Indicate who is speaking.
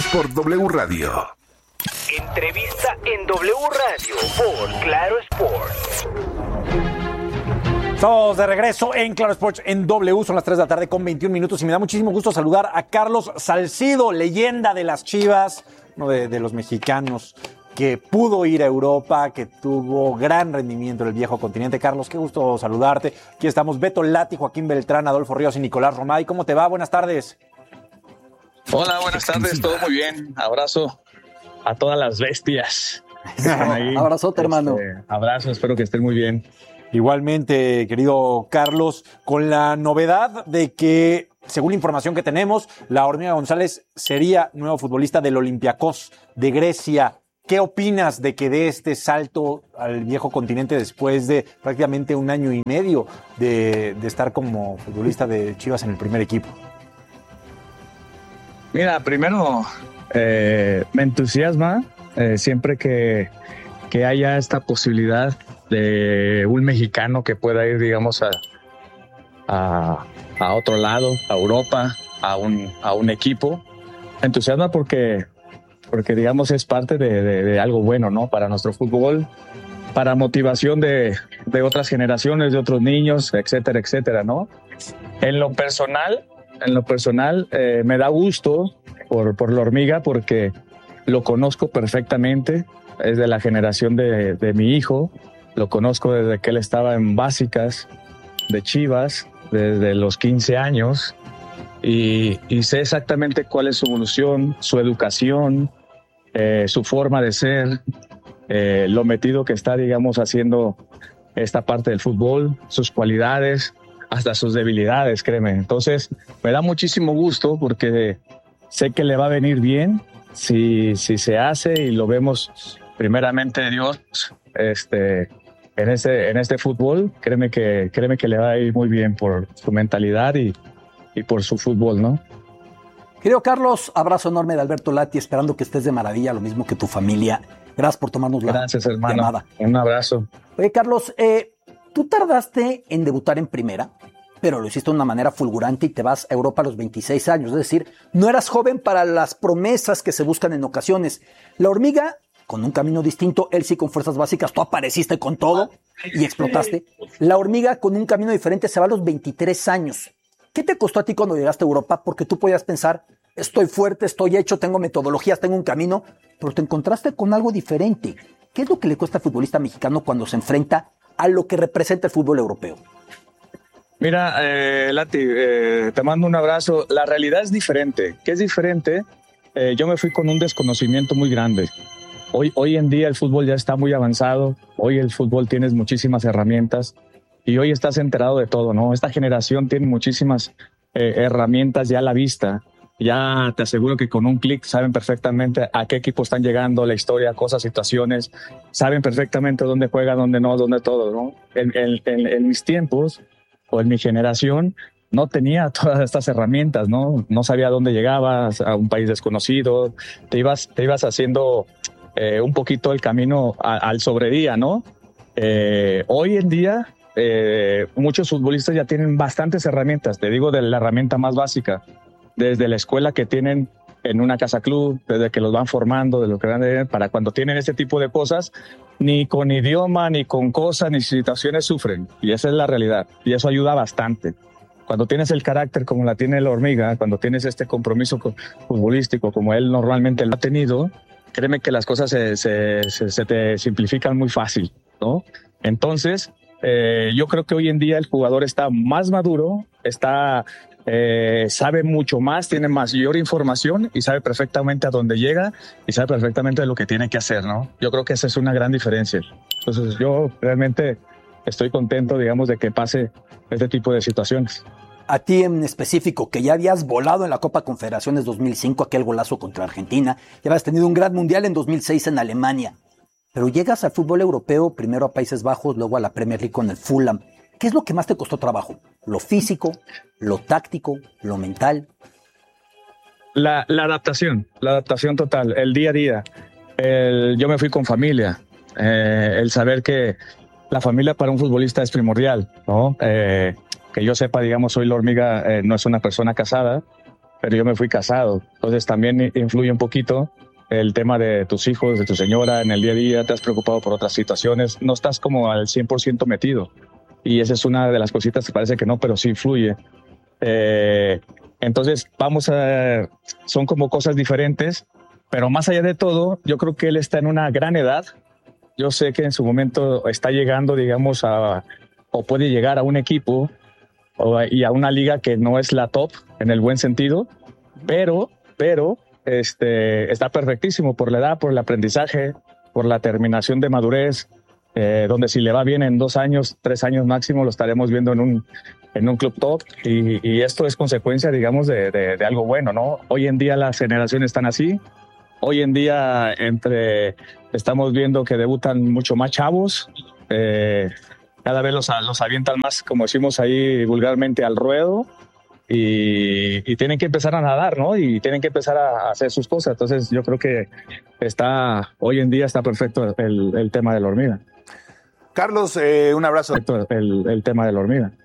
Speaker 1: por W Radio.
Speaker 2: Entrevista en W Radio por Claro Sports.
Speaker 3: Estamos de regreso en Claro Sports en W, son las 3 de la tarde con 21 minutos y me da muchísimo gusto saludar a Carlos Salcido, leyenda de las Chivas, uno de los mexicanos que pudo ir a Europa, que tuvo gran rendimiento en el viejo continente. Carlos, qué gusto saludarte. Aquí estamos Beto Lati, Joaquín Beltrán, Adolfo Ríos y Nicolás Romay. ¿Cómo te va? Buenas tardes.
Speaker 4: Hola, buenas tardes, todo muy bien. Abrazo a todas las bestias que están ahí.
Speaker 3: Abrazote, hermano.
Speaker 4: Abrazo, espero que estén muy bien.
Speaker 3: Igualmente, querido Carlos, con la novedad de que, según la información que tenemos, la Hormiga González sería nuevo futbolista del Olympiacos de Grecia. ¿Qué opinas de que dé este salto al viejo continente después de prácticamente un año y medio de estar como futbolista de Chivas en el primer equipo?
Speaker 4: Mira, primero me entusiasma siempre que haya esta posibilidad de un mexicano que pueda ir, digamos, a otro lado, a Europa, a un equipo. Me entusiasma porque digamos es parte de algo bueno, ¿no? Para nuestro fútbol, para motivación de otras generaciones, de otros niños, etcétera, etcétera, ¿no? En lo personal, me da gusto por la Hormiga porque lo conozco perfectamente, es de la generación de mi hijo, lo conozco desde que él estaba en básicas de Chivas, desde los 15 años, y sé exactamente cuál es su evolución, su educación, su forma de ser, lo metido que está, digamos, haciendo esta parte del fútbol, sus cualidades, hasta sus debilidades, créeme. Entonces, me da muchísimo gusto porque sé que le va a venir bien si se hace y lo vemos primeramente Dios en este fútbol. Créeme que le va a ir muy bien por su mentalidad y por su fútbol, ¿no?
Speaker 5: Querido Carlos, abrazo enorme de Alberto Lati, esperando que estés de maravilla, lo mismo que tu familia. Gracias por tomarnos la
Speaker 4: Gracias, hermano.
Speaker 5: llamada.
Speaker 4: Un abrazo.
Speaker 5: Oye, Carlos, tú tardaste en debutar en primera, pero lo hiciste de una manera fulgurante y te vas a Europa a los 26 años. Es decir, no eras joven para las promesas que se buscan en ocasiones. La Hormiga, con un camino distinto, él sí con fuerzas básicas, tú apareciste con todo y explotaste. La Hormiga, con un camino diferente, se va a los 23 años. ¿Qué te costó a ti cuando llegaste a Europa? Porque tú podías pensar, estoy fuerte, estoy hecho, tengo metodologías, tengo un camino, pero te encontraste con algo diferente. ¿Qué es lo que le cuesta al futbolista mexicano cuando se enfrenta a lo que representa el fútbol europeo?
Speaker 4: Mira, Lati, te mando un abrazo. La realidad es diferente. ¿Qué es diferente? Yo me fui con un desconocimiento muy grande. Hoy en día el fútbol ya está muy avanzado. Hoy el fútbol tienes muchísimas herramientas. Y hoy estás enterado de todo, ¿no? Esta generación tiene muchísimas herramientas ya a la vista. Ya te aseguro que con un clic saben perfectamente a qué equipo están llegando, la historia, cosas, situaciones. Saben perfectamente dónde juega, dónde no, dónde todo, ¿no? En mis tiempos, o en mi generación, no tenía todas estas herramientas, ¿no? No sabía dónde llegabas, a un país desconocido. Te ibas haciendo un poquito el camino al sobredía, ¿no? Hoy en día... muchos futbolistas ya tienen bastantes herramientas, te digo de la herramienta más básica, desde la escuela que tienen en una casa club, desde que los van formando, de lo que van a para cuando tienen este tipo de cosas, ni con idioma, ni con cosas, ni situaciones sufren, y esa es la realidad, y eso ayuda bastante. Cuando tienes el carácter como la tiene la Hormiga, cuando tienes este compromiso futbolístico como él normalmente lo ha tenido, créeme que las cosas se te simplifican muy fácil, ¿no? Entonces, yo creo que hoy en día el jugador está más maduro, sabe mucho más, tiene mayor información y sabe perfectamente a dónde llega y sabe perfectamente lo que tiene que hacer, ¿no? Yo creo que esa es una gran diferencia. Entonces yo realmente estoy contento, digamos, de que pase este tipo de situaciones.
Speaker 5: A ti en específico, que ya habías volado en la Copa Confederaciones 2005, aquel golazo contra Argentina, ya habías tenido un gran mundial en 2006 en Alemania. Pero llegas al fútbol europeo, primero a Países Bajos, luego a la Premier League con el Fulham. ¿Qué es lo que más te costó trabajo? ¿Lo físico, lo táctico, lo mental?
Speaker 4: La adaptación total, el día a día. Yo me fui con familia. El saber que la familia para un futbolista es primordial, ¿no? Que yo sepa, digamos, hoy la Hormiga no es una persona casada. pero yo me fui casado. Entonces también influye un poquito el tema de tus hijos, de tu señora en el día a día, te has preocupado por otras situaciones, no estás como al 100% metido. Y esa es una de las cositas que parece que no, pero sí influye. Entonces son como cosas diferentes, pero más allá de todo, yo creo que él está en una gran edad. Yo sé que en su momento está llegando, digamos, o puede llegar a un equipo y a una liga que no es la top en el buen sentido, pero está perfectísimo por la edad, por el aprendizaje, por la terminación de madurez, donde si le va bien en 2 años, 3 años máximo, lo estaremos viendo en un club top, y esto es consecuencia, digamos, de algo bueno, ¿no? Hoy en día las generaciones están así. Hoy en día estamos viendo que debutan mucho más chavos, cada vez los avientan más, como decimos ahí vulgarmente, al ruedo, y tienen que empezar a nadar, ¿no? Y tienen que empezar a hacer sus cosas. Entonces yo creo que hoy en día está perfecto el tema de la hormiga.
Speaker 1: Carlos, un abrazo.
Speaker 4: El tema de la hormiga.